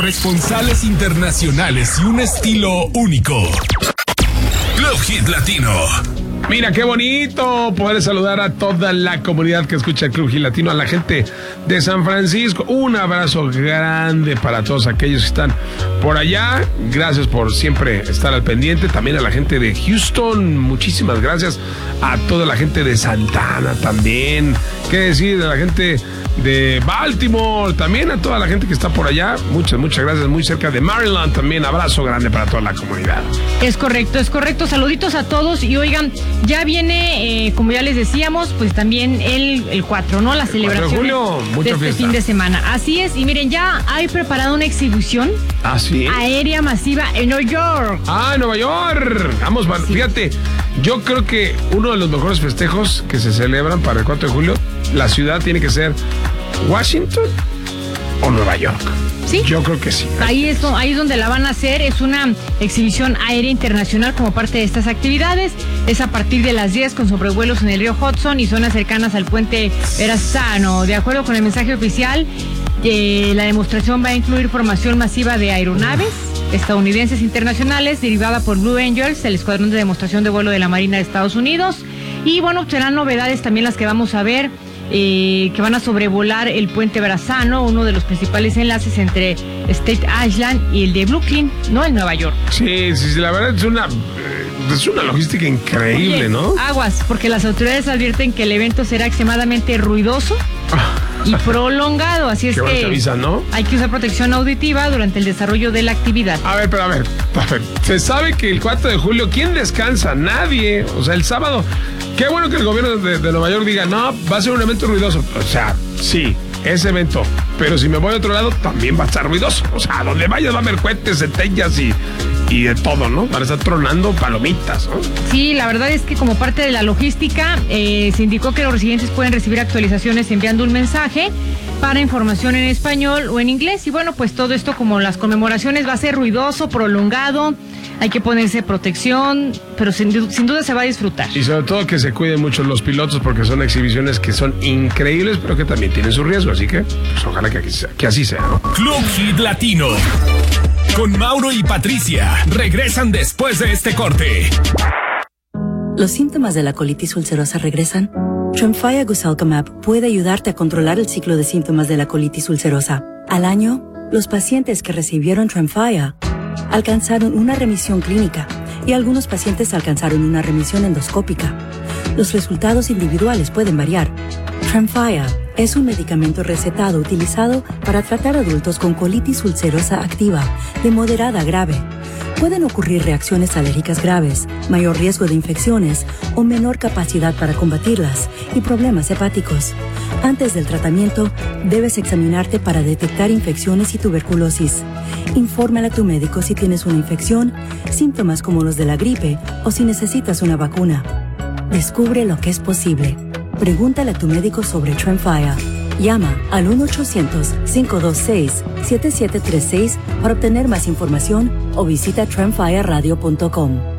Responsables internacionales y un estilo único. Club Hit Latino. Mira, qué bonito poder saludar a toda la comunidad que escucha el Club Hit Latino, a la gente de San Francisco. Un abrazo grande para todos aquellos que están por allá. Gracias por siempre estar al pendiente. También a la gente de Houston, muchísimas gracias. A toda la gente de Santana también. ¿Qué decir? A la gente de Baltimore, también a toda la gente que está por allá. Muchas gracias. Muy cerca de Maryland también. Abrazo grande para toda la comunidad. Es correcto. Saluditos a todos. Y oigan, ya viene, como ya les decíamos, pues también el 4, ¿no? La celebración de julio, de este fiesta. fin de semana. Así es. Y miren, ya hay preparada una exhibición aérea masiva en Nueva York. En Nueva York. Vamos, sí. Fíjate, yo creo que uno de los mejores festejos que se celebran para el 4 de julio, la ciudad tiene que ser Washington o Nueva York. ¿Sí? Yo creo que sí. Ahí es donde la van a hacer. Es una exhibición aérea internacional como parte de estas actividades. Es a partir de las 10 con sobrevuelos en el río Hudson y zonas cercanas al puente Verrazano. De acuerdo con el mensaje oficial, la demostración va a incluir formación masiva de aeronaves estadounidenses internacionales derivada por Blue Angels, el escuadrón de demostración de vuelo de la Marina de Estados Unidos. Y bueno, serán novedades también las que vamos a ver. Que van a sobrevolar el puente Verrazano, uno de los principales enlaces entre State Island y el de Brooklyn, ¿no? En Nueva York. Sí, la verdad es una logística increíble. Oye, ¿no? Aguas, porque las autoridades advierten que el evento será extremadamente ruidoso y prolongado, así es que avisan, ¿no? Hay que usar protección auditiva durante el desarrollo de la actividad. A ver, se sabe que el 4 de julio, ¿quién descansa? Nadie. O sea, el sábado, qué bueno que el gobierno de Nueva York diga, no, va a ser un evento ruidoso. O sea, sí, ese evento, pero si me voy a otro lado, también va a estar ruidoso. O sea, donde vayas va a haber cohetes, centellas y de todo, ¿no? Para estar tronando palomitas, ¿no? Sí, la verdad es que como parte de la logística, se indicó que los residentes pueden recibir actualizaciones enviando un mensaje para información en español o en inglés. Y bueno, pues todo esto, como las conmemoraciones, va a ser ruidoso, prolongado. Hay que ponerse protección, pero sin duda se va a disfrutar. Y sobre todo que se cuiden mucho los pilotos, porque son exhibiciones que son increíbles, pero que también tienen su riesgo. Así que, pues ojalá que así sea, ¿no? Club Hit Latino. Con Mauro y Patricia. Regresan después de este corte. ¿Los síntomas de la colitis ulcerosa regresan? Tremfya Guselkumab puede ayudarte a controlar el ciclo de síntomas de la colitis ulcerosa. Al año, los pacientes que recibieron Tremfya alcanzaron una remisión clínica y algunos pacientes alcanzaron una remisión endoscópica. Los resultados individuales pueden variar. Tremfya es un medicamento recetado utilizado para tratar adultos con colitis ulcerosa activa de moderada a grave. Pueden ocurrir reacciones alérgicas graves, mayor riesgo de infecciones o menor capacidad para combatirlas y problemas hepáticos. Antes del tratamiento, debes examinarte para detectar infecciones y tuberculosis. Infórmale a tu médico si tienes una infección, síntomas como los de la gripe o si necesitas una vacuna. Descubre lo que es posible. Pregúntale a tu médico sobre Tremfya. Llama al 1-800-526-7736 para obtener más información o visita tremfyaradio.com.